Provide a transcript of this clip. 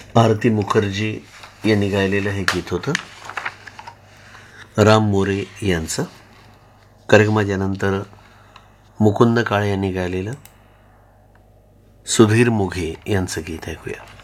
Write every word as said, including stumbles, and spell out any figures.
आरती मुखर्जी यांनी गायलेलं हे गीत होतं, राम मोरे यांचं. कार्यक्रमाच्या नंतर मुकुंद काळे यांनी गायलेलं सुधीर मोघे यांचं गीत ऐकूया.